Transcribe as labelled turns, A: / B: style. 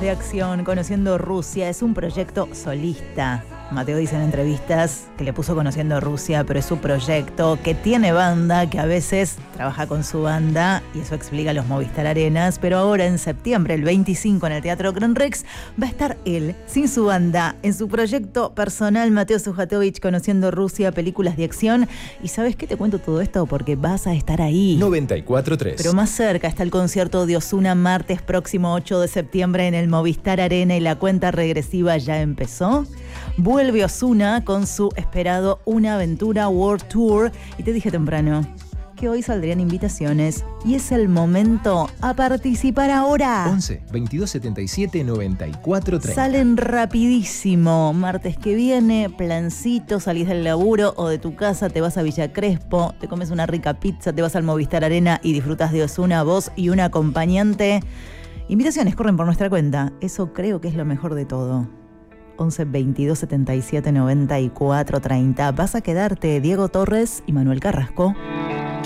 A: de acción, Conociendo Rusia, es un proyecto solista. Mateo dice en entrevistas que le puso Conociendo Rusia, pero es su proyecto, que tiene banda, que a veces trabaja con su banda, y eso explica los Movistar Arenas, pero ahora en septiembre, el 25, en el Teatro Gran Rex, va a estar él, sin su banda, en su proyecto personal, Mateo Sujatovich, Conociendo Rusia, películas de acción. Y ¿sabes qué? Te cuento todo esto porque vas a estar ahí.
B: 94.3.
A: Pero más cerca está el concierto de Ozuna, martes próximo 8 de septiembre en el Movistar Arena, y la cuenta regresiva ya empezó. Vuelve Ozuna con su esperado Una Aventura World Tour. Y te dije temprano que hoy saldrían invitaciones y es el momento a participar ahora.
B: 11 22 77 94 30.
A: Salen rapidísimo. Martes que viene, plancito, salís del laburo o de tu casa, te vas a Villa Crespo, te comes una rica pizza, te vas al Movistar Arena y disfrutás de Ozuna, vos y un acompañante. Invitaciones corren por nuestra cuenta. Eso creo que es lo mejor de todo. 11 22 77 94 30. Vas a quedarte Diego Torres y Manuel Carrasco.